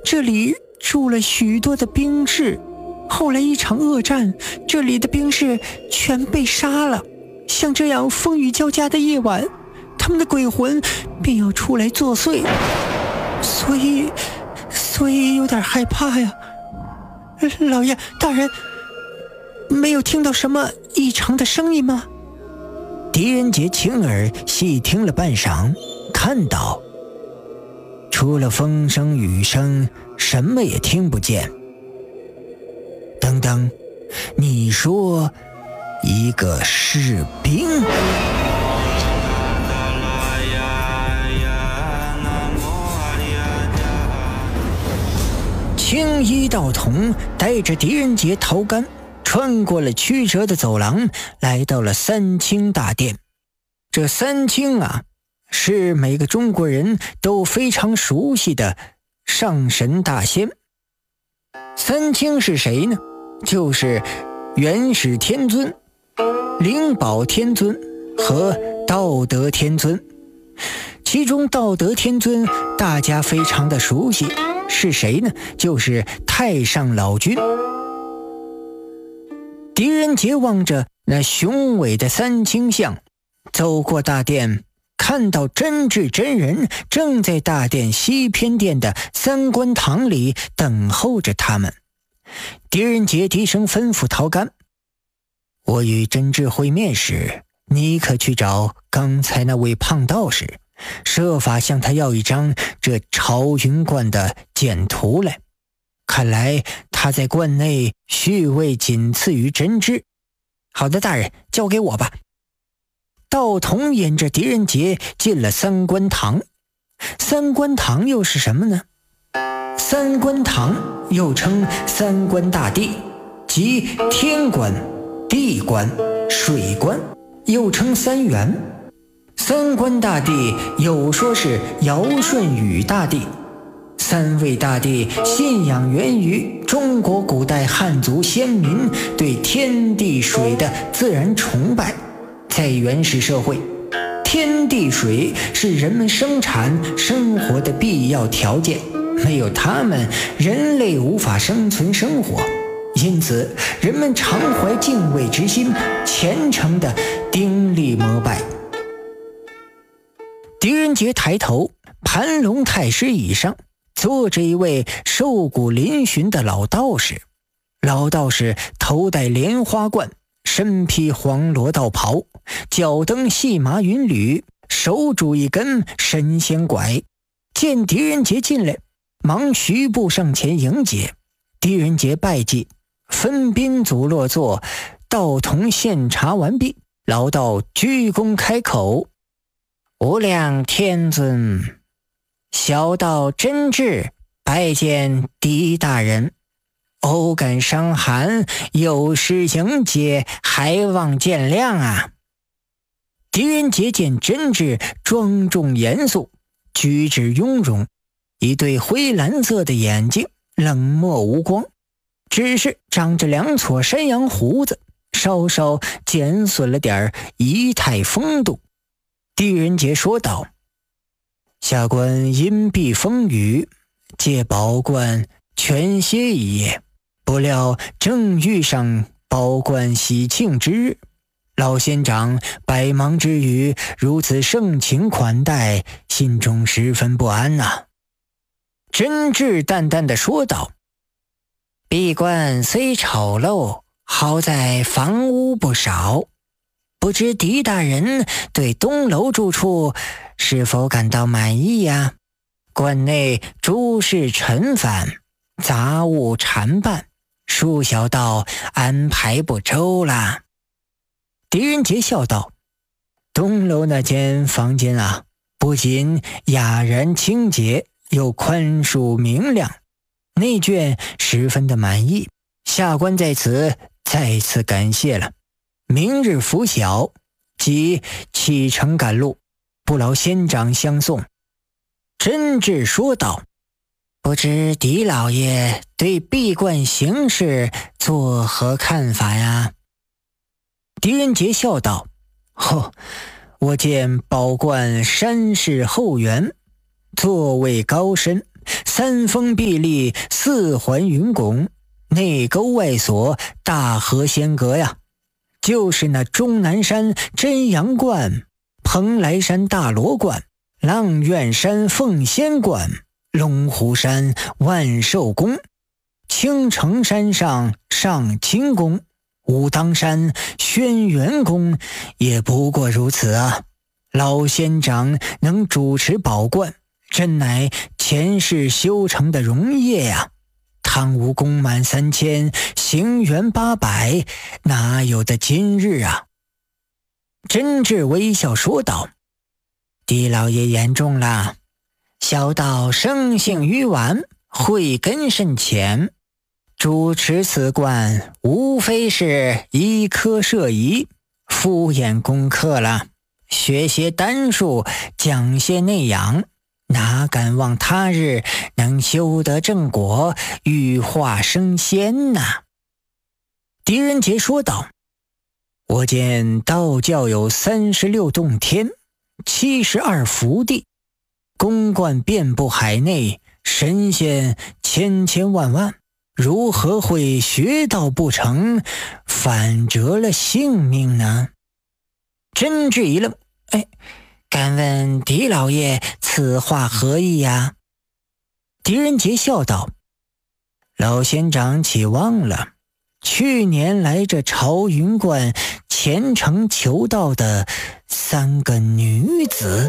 这里住了许多的兵士，后来一场恶战，这里的兵士全被杀了。像这样风雨交加的夜晚，他们的鬼魂便要出来作祟，所以有点害怕呀。老爷大人，没有听到什么异常的声音吗？ 狄仁杰亲耳细听了半晌，看到除了风声雨声，什么也听不见。等等，你说一个士兵？青衣道童带着狄仁杰逃干，穿过了曲折的走廊，来到了三清大殿。这三清啊，是每个中国人都非常熟悉的上神大仙。三清是谁呢？就是元始天尊、灵宝天尊和道德天尊。其中道德天尊大家非常的熟悉，是谁呢？就是太上老君。狄仁杰望着那雄伟的三清像，走过大殿，看到真智真人正在大殿西偏殿的三官堂里等候着他们。狄仁杰低声吩咐陶干：我与真智会面时，你可去找刚才那位胖道士，设法向他要一张这朝云观的简图来。看来他在观内序位仅次于真智。好的，大人，交给我吧。道童引着狄仁杰进了三官堂。三官堂又是什么呢？三官堂又称三官大帝，即天官、地官、水官，又称三元。三官大帝有说是尧舜禹大帝，三位大帝信仰源于中国古代汉族先民对天地水的自然崇拜。在原始社会，天地水是人们生产生活的必要条件，没有它们，人类无法生存生活。因此人们常怀敬畏之心，虔诚地顶礼膜拜。狄仁杰抬头，盘龙太师椅上坐着一位瘦骨嶙峋的老道士。老道士头戴莲花冠，身披黄罗道袍，脚蹬细麻云履，手拄一根神仙拐。见狄仁杰进来，忙徐步上前迎接。狄仁杰拜祭，分宾组落座，道童献茶完毕，老道鞠躬开口：无量天尊，小道真智拜见狄大人，偶感伤寒，有失迎接，还望见谅啊。狄仁杰见真智庄重严肃，举止雍容，一对灰蓝色的眼睛冷漠无光，只是长着两撮山羊胡子，稍稍减损了点仪态风度。狄仁杰说道：下官因避风雨，借宝观全歇一夜，不料正遇上宝观喜庆之日，老仙长百忙之余如此盛情款待，心中十分不安呐。真智淡淡地说道：闭关虽丑陋，好在房屋不少，不知狄大人对东楼住处是否感到满意呀？观内诸事陈繁，杂物缠办，恕小道安排不周啦。狄仁杰笑道：东楼那间房间啊，不仅雅然清洁，又宽恕明亮，内眷十分的满意，下官在此再次感谢了。明日拂晓即启程赶路，不劳仙长相送。真智说道：不知狄老爷对闭关行事作何看法呀？狄仁杰笑道：我见宝观山势后圆，座位高深， 三峰壁立，四环云拱，内沟外锁，大河仙阁呀，就是那终南山真阳观、蓬莱山大罗观、阆苑山凤仙观、龙虎山万寿宫、青城山上上清宫、武当山轩辕宫，也不过如此啊。老仙长能主持宝观，真乃前世修成的荣业呀。汤武功满3000，行元800，哪有的今日啊？真挚微笑说道：狄老爷言重了，小道生性愚顽，慧根甚浅，主持此观无非是医科设仪，敷衍功课了，学些丹术，讲些内养，哪敢望他日能修得正果，羽化升仙呢？狄仁杰说道：我见道教有36洞天，72福地，宫观遍布海内，神仙千千万万，如何会学道不成，反折了性命呢？真挚一愣，敢问狄老爷此话何意呀？狄仁杰笑道：老仙长岂忘了去年来这朝云观虔诚求道的3个女子？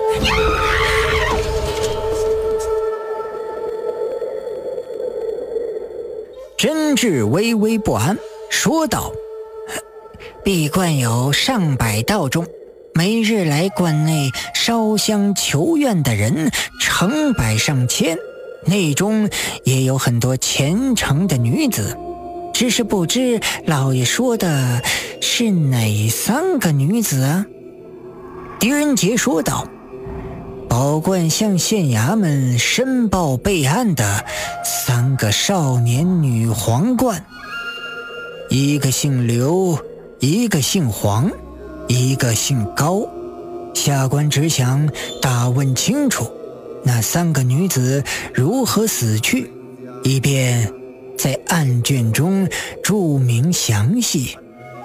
真挚微微不安，说道：闭观有上百道众，每日来观内烧香求愿的人成百上千，内中也有很多虔诚的女子，只是不知老爷说的是哪3个女子啊？狄仁杰说道：宝观向县衙门申报备案的3个少年女皇冠，一个姓刘，一个姓黄，一个姓高，下官只想打问清楚那3个女子如何死去，以便在案卷中注明详细。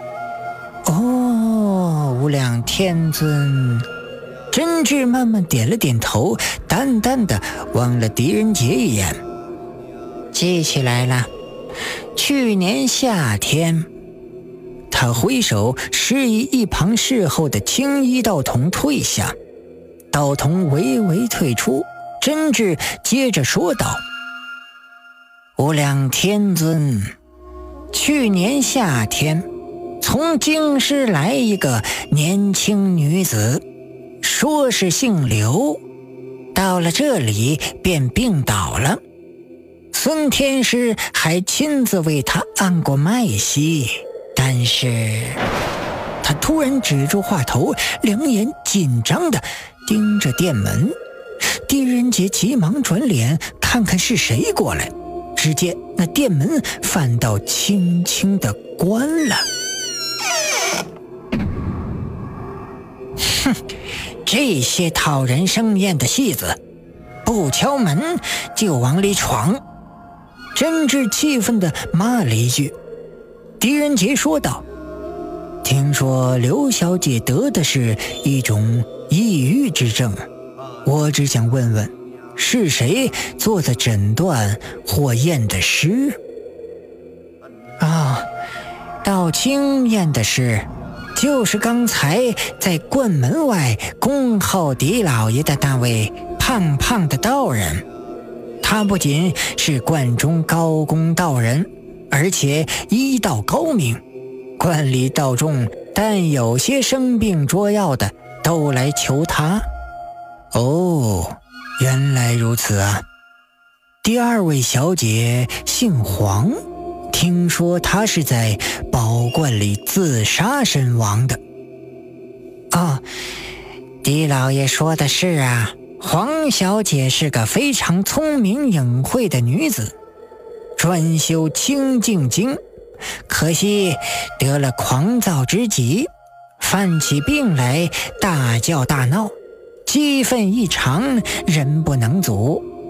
无量天尊。真挚慢慢点了点头，淡淡的望了狄仁杰一眼。记起来了，去年夏天。他挥手示意一旁侍候的青衣道童退下，道童微微退出。真挚接着说道：无量天尊，去年夏天从京师来一个年轻女子，说是姓刘，到了这里便病倒了。孙天师还亲自为她按过脉息，但是他突然止住话头，两眼紧张地盯着店门。狄仁杰急忙转脸看看是谁过来，只见那店门反倒轻轻地关了。哼，这些讨人生厌的戏子，不敲门就往里闯。真挚气愤地骂了一句。狄仁杰说道：听说刘小姐得的是一种抑郁之症，我只想问问，是谁做的诊断或验的尸？道清验的尸就是刚才在观门外恭候狄老爷的那位胖胖的道人。他不仅是观中高公道人，而且医道高明，观里道众但有些生病捉药的都来求他。原来如此啊。第二位小姐姓黄，听说她是在宝观里自杀身亡的。狄老爷说的是啊，黄小姐是个非常聪明隐晦的女子，专修清净经，可惜得了狂躁之疾，犯起病来大叫大闹，激愤异常，人不能阻。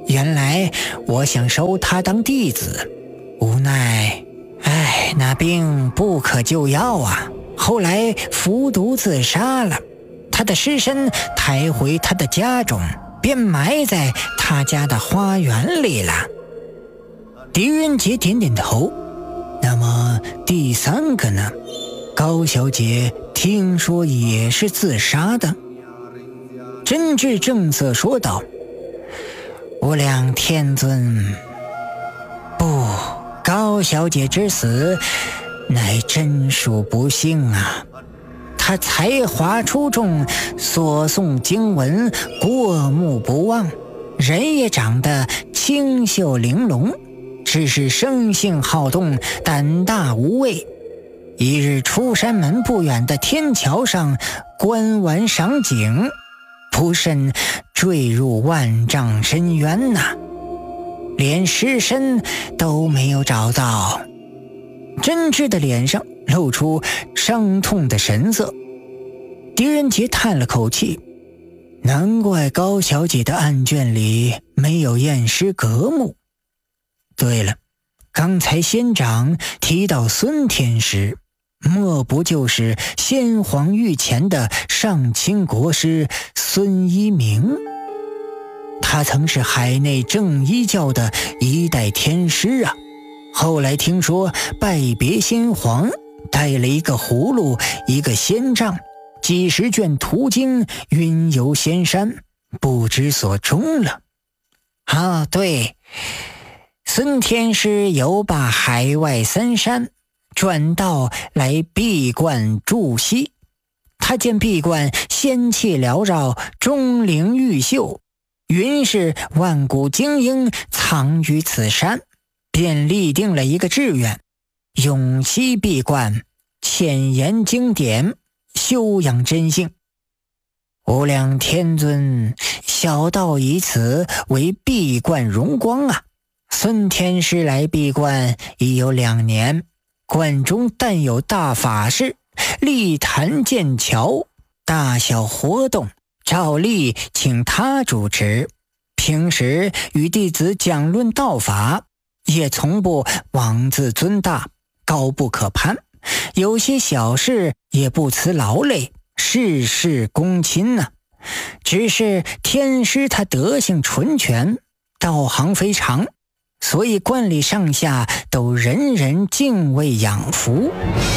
原来我想收他当弟子，无奈那病不可救药啊，后来服毒自杀了。他的尸身抬回他的家中，便埋在他家的花园里了。狄仁杰点点头。那么第3个呢？高小姐听说也是自杀的。真挚正色说道：无量天尊，不，高小姐之死乃真属不幸啊。她才华出众，所诵经文过目不忘，人也长得清秀玲珑，只是生性好动，胆大无畏。一日出山门不远的天桥上观玩赏景，不慎坠入万丈深渊呐，连尸身都没有找到。真挚的脸上露出伤痛的神色。狄仁杰叹了口气，难怪高小姐的案卷里没有验尸格目。对了，刚才仙长提到孙天师，莫不就是先皇御前的上清国师孙一鸣？他曾是海内正一教的一代天师啊，后来听说拜别先皇，带了一个葫芦，一个仙杖，几十卷图经，云游仙山，不知所终了。对，孙天师游罢海外3山，转道来闭关筑西。他见闭关仙气缭绕，钟灵毓秀，云是万古精英藏于此山，便立定了一个志愿，永期闭关，浅研经典，修养真性。无量天尊，小道以此为闭关荣光啊！孙天师来闭关已有2年，关中但有大法事，立坛建桥，大小活动照例请他主持。平时与弟子讲论道法，也从不妄自尊大，高不可攀。有些小事也不辞劳累，事事躬亲啊。只是天师他德性纯全，道行非常，所以观里上下都人人敬畏仰服。